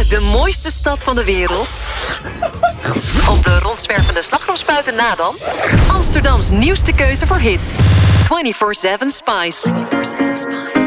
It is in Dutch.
uit de mooiste stad van de wereld? Op de rondzwervende slagroomspuiten na dan? Amsterdams nieuwste keuze voor hits. 24/7 Spice.